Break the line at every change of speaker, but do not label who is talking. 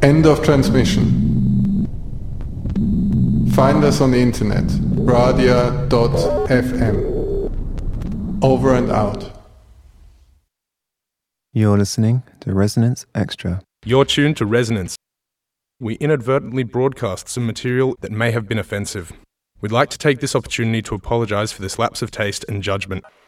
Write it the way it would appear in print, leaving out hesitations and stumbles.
End of transmission. Find us on the internet, radia.fm. Over and out.
You're listening to Resonance Extra.
You're tuned to Resonance. We inadvertently broadcast some material that may have been offensive. We'd like to take this opportunity to apologise for this lapse of taste and judgment.